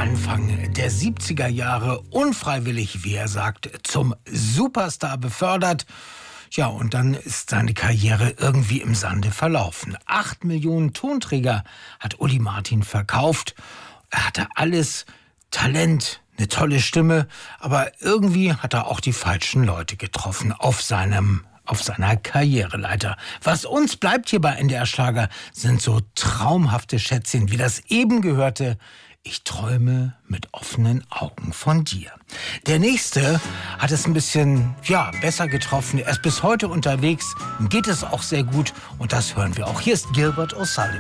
Anfang der 70er Jahre unfreiwillig, wie er sagt, zum Superstar befördert. Ja, und dann ist seine Karriere irgendwie im Sande verlaufen. 8 Millionen Tonträger hat Uli Martin verkauft. Er hatte alles, Talent, eine tolle Stimme, aber irgendwie hat er auch die falschen Leute getroffen auf seiner Karriereleiter. Was uns bleibt hier bei NDR Schlager sind so traumhafte Schätzchen, wie das eben gehörte. Ich träume mit offenen Augen von dir. Der nächste hat es ein bisschen, besser getroffen. Er ist bis heute unterwegs, ihm geht es auch sehr gut und das hören wir auch. Hier ist Gilbert O'Sullivan.